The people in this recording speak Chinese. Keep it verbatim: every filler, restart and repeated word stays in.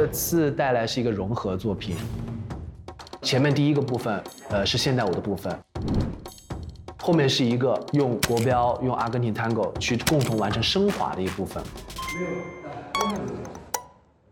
这次带来是一个融合作品，前面第一个部分，呃，是现代舞的部分，后面是一个用国标、用阿根廷 Tango 去共同完成升华的一部分。没有，